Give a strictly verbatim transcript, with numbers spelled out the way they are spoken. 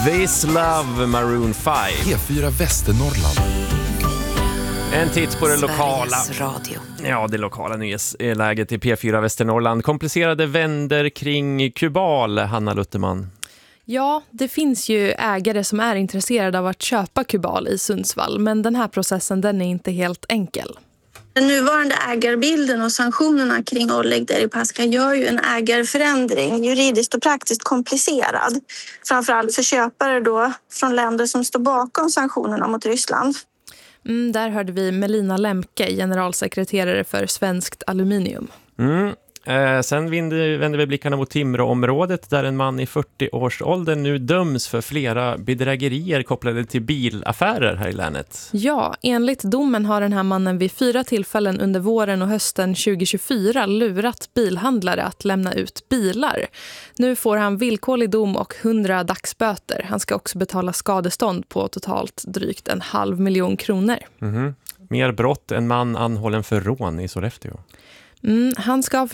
This Love, Maroon fem. P fyra Västernorrland. En titt på det lokala. Radio. Ja, det lokala nyhetsläget i P fyra Västernorrland. Komplicerade vänder kring Kubal, Hanna Lutterman. Ja, det finns ju ägare som är intresserade av att köpa Kubal i Sundsvall, men den här processen den är inte helt enkel. Den nuvarande ägarbilden och sanktionerna kring Oleg Deripaska gör ju en ägarförändring juridiskt och praktiskt komplicerad. Framförallt för köpare då från länder som står bakom sanktionerna mot Ryssland. Mm, där hörde vi Melina Lemke, generalsekreterare för Svenskt Aluminium. Mm. Eh, sen vänder, vänder vi blickarna mot Timråområdet där en man i fyrtio-årsåldern nu döms för flera bedrägerier kopplade till bilaffärer här i länet. Ja, enligt domen har den här mannen vid fyra tillfällen under våren och hösten tjugohundratjugofyra lurat bilhandlare att lämna ut bilar. Nu får han villkorlig dom och hundra dagsböter. Han ska också betala skadestånd på totalt drygt en halv miljon kronor. Mm-hmm. Mer brott, en man anhållen för rån i Sollefteå. Mm, han ska ha